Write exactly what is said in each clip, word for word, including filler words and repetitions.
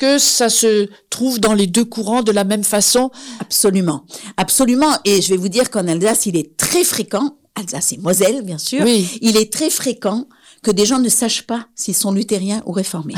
que ça se trouve dans les deux courants de la même façon? Absolument, absolument. Et je vais vous dire qu'en Alsace, il est très fréquent, Alsace et Moselle, bien sûr, oui. il est très fréquent que des gens ne sachent pas s'ils sont luthériens ou réformés.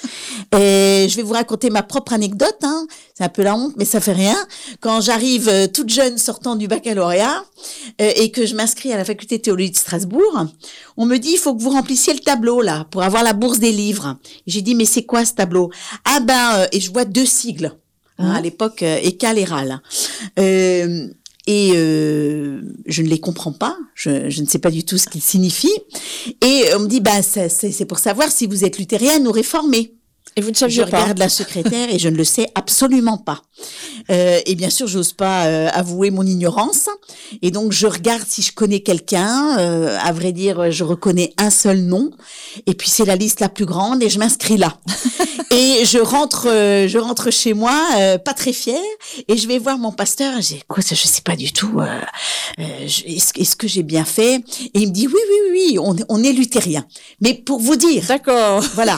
Et je vais vous raconter ma propre anecdote, hein. C'est un peu la honte, mais ça fait rien. Quand j'arrive euh, toute jeune sortant du baccalauréat euh, et que je m'inscris à la faculté de théologie de Strasbourg, on me dit il faut que vous remplissiez le tableau là pour avoir la bourse des livres. Et j'ai dit mais c'est quoi ce tableau? Ah ben euh, et je vois deux sigles hein, mmh. à l'époque euh, E C A L et R A L. Euh, Et euh, je ne les comprends pas, je, je ne sais pas du tout ce qu'ils signifient. Et on me dit, bah, c'est, c'est pour savoir si vous êtes luthérienne ou réformée. Et vous ne saviez je pas. Je regarde la secrétaire et je ne le sais absolument pas. Euh, et bien sûr, j'ose pas euh, avouer mon ignorance. Et donc, je regarde si je connais quelqu'un. Euh, à vrai dire, je reconnais un seul nom. Et puis, c'est la liste la plus grande et je m'inscris là. Et je rentre, euh, je rentre chez moi, euh, pas très fière. Et je vais voir mon pasteur. J'ai quoi, je sais pas du tout. Euh, euh, je, est-ce, est-ce que j'ai bien fait? Et il me dit oui, oui, oui, on, on est luthérien. Mais pour vous dire. D'accord. Voilà.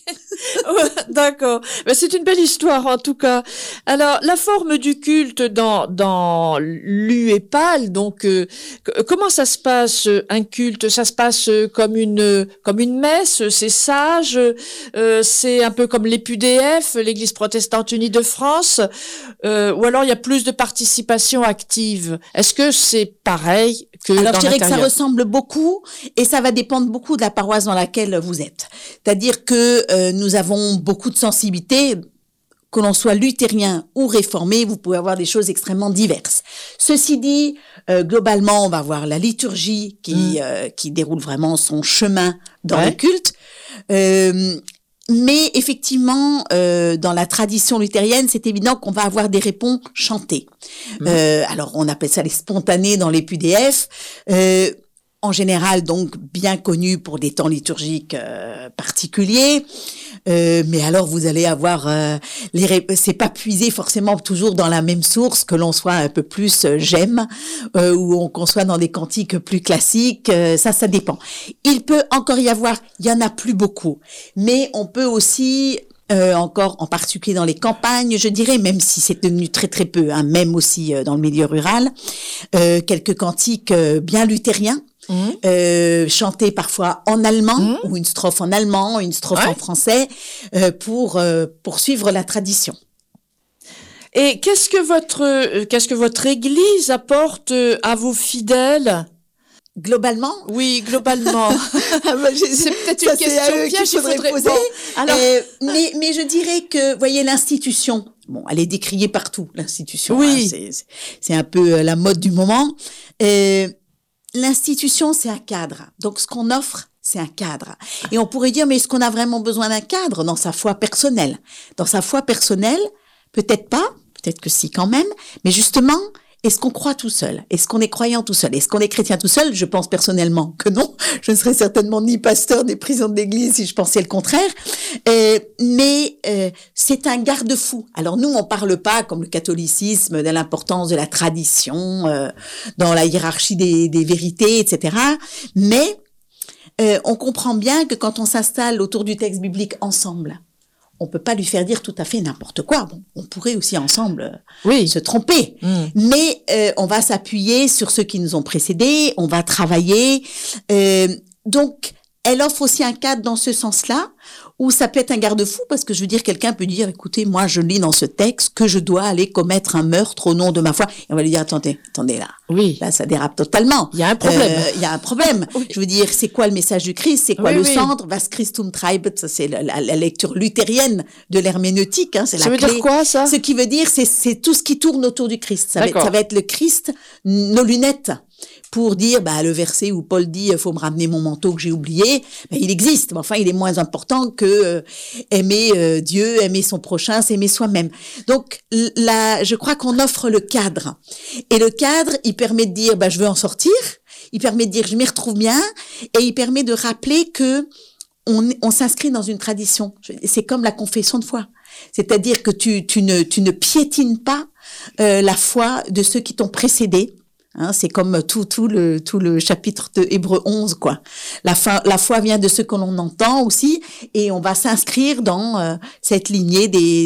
D'accord. Mais c'est une belle histoire en tout cas. Alors la forme du culte dans dans l'U E P A L, donc euh, comment ça se passe un culte? Ça se passe comme une comme une messe, c'est sage, euh, c'est un peu comme l'E P U D F, l'Église protestante unie de France, euh, ou alors il y a plus de participation active. Est-ce que c'est pareil que alors, dans je dirais l'intérieur? Que ça ressemble beaucoup et ça va dépendre beaucoup de la paroisse dans laquelle vous êtes. C'est-à-dire que euh, nous avons beaucoup de sensibilité, que l'on soit luthérien ou réformé, vous pouvez avoir des choses extrêmement diverses. Ceci dit, euh, globalement, on va avoir la liturgie qui mmh. euh, qui déroule vraiment son chemin dans ouais. le culte. Euh, Mais effectivement, euh, dans la tradition luthérienne, c'est évident qu'on va avoir des répons chantés. Mmh. Euh, alors, on appelle ça les spontanés dans les P U D F. Euh, en général, donc, bien connus pour des temps liturgiques euh, particuliers. Euh, mais alors, vous allez avoir euh, les ré... c'est pas puisé forcément toujours dans la même source, que l'on soit un peu plus euh, j'aime euh, ou on, qu'on soit dans des cantiques plus classiques. Euh, ça, ça dépend. Il peut encore y avoir, il y en a plus beaucoup, mais on peut aussi euh, encore, en particulier dans les campagnes, je dirais, même si c'est devenu très très peu, hein, même aussi euh, dans le milieu rural, euh, quelques cantiques euh, bien luthériens. Mmh. Euh, chanter parfois en allemand mmh. ou une strophe en allemand, une strophe ouais. en français euh, pour euh, poursuivre la tradition. Et qu'est-ce que votre euh, qu'est-ce que votre Église apporte euh, à vos fidèles? Globalement? Oui, globalement. C'est peut-être une ça, question piège qu'il faudrait poser. Bon, alors, euh, mais mais je dirais que, voyez, l'institution. Bon, elle est décriée partout, l'institution. Oui. Hein, c'est, c'est c'est un peu la mode du moment. Euh, L'institution, c'est un cadre. Donc, ce qu'on offre, c'est un cadre. Et on pourrait dire, mais est-ce qu'on a vraiment besoin d'un cadre dans sa foi personnelle? Dans sa foi personnelle, peut-être pas, peut-être que si quand même, mais justement, est-ce qu'on croit tout seul? Est-ce qu'on est croyant tout seul? Est-ce qu'on est chrétien tout seul? Je pense personnellement que non. Je ne serais certainement ni pasteur ni président de l'église si je pensais le contraire. Euh, mais euh, c'est un garde-fou. Alors nous, on parle pas, comme le catholicisme, de l'importance de la tradition euh, dans la hiérarchie des, des vérités, et cetera. Mais euh, on comprend bien que quand on s'installe autour du texte biblique ensemble, on peut pas lui faire dire tout à fait n'importe quoi. Bon, on pourrait aussi ensemble oui. se tromper, mmh. mais euh, on va s'appuyer sur ceux qui nous ont précédés, on va travailler. Euh, donc, elle offre aussi un cadre dans ce sens-là, où ça peut être un garde-fou, parce que je veux dire, quelqu'un peut dire, écoutez, moi, je lis dans ce texte que je dois aller commettre un meurtre au nom de ma foi. Et on va lui dire, attendez, attendez là. Oui. Là, ça dérape totalement. Il y a un problème. Euh, il y a un problème. Oui. Je veux dire, c'est quoi le message du Christ? C'est quoi oui, le oui. centre? Was Christum treibet? Ça, c'est la, la, la lecture luthérienne de l'herméneutique, hein. C'est ça la veut clé. dire quoi, ça? Ce qui veut dire, c'est, c'est tout ce qui tourne autour du Christ. Ça va, être, ça va être le Christ, nos lunettes. Pour dire, bah, le verset où Paul dit, faut me ramener mon manteau que j'ai oublié, bah, il existe, mais enfin, il est moins important que euh, aimer euh, Dieu, aimer son prochain, s'aimer soi-même. Donc, là, je crois qu'on offre le cadre. Et le cadre, il permet de dire, bah, je veux en sortir. Il permet de dire, je m'y retrouve bien. Et il permet de rappeler que on, on s'inscrit dans une tradition. C'est comme la confession de foi. C'est-à-dire que tu, tu ne, tu ne piétines pas euh, la foi de ceux qui t'ont précédé. Hein, c'est comme tout, tout le, tout le chapitre de Hébreux onze, quoi. La fin, la foi vient de ce que l'on entend aussi, et on va s'inscrire dans euh, cette lignée des